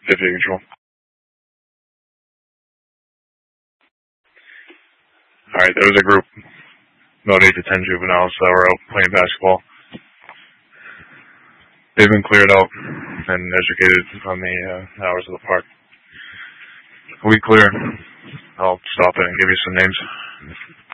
Deputy Control. Alright, there was a group, about 8 to 10 juveniles that were out playing basketball. They've been cleared out and educated on the hours of the park. We clear. I'll stop it and give you some names.